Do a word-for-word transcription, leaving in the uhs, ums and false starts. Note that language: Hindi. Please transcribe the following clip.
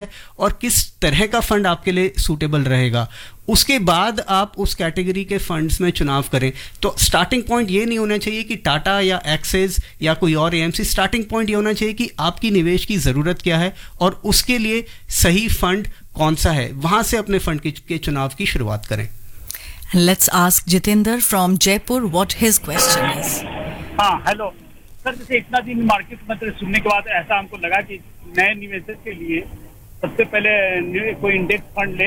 और किस तरह का फंड आपके लिए सूटेबल रहेगा, उसके बाद आप उस कैटेगरी के फंड्स में चुनाव करें। तो स्टार्टिंग पॉइंट ये नहीं होना चाहिए कि टाटा या एक्सिस या कोई और एएमसी, स्टार्टिंग पॉइंट ये होना चाहिए कि आपकी निवेश की ज़रूरत क्या है और उसके लिए सही फंड कौन सा है, वहाँ से अपने फंड के, के चुनाव की शुरुआत करें। Let's ask Jitinder from Jaipur what his question is. हाँ, हेलो सर, जैसे इतना दिन मार्केट में सुनने के बाद ऐसा हमको लगा कि नए निवेशक के लिए सबसे पहले कोई इंडेक्स फंड ले